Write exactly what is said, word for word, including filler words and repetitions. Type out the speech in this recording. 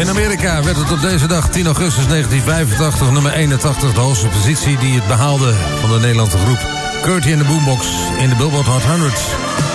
In Amerika werd het op deze dag, tien augustus negentien vijfentachtig, nummer eenentachtig, de hoogste positie die het behaalde van de Nederlandse groep Curtie and the Boombox in de Billboard Hot honderd.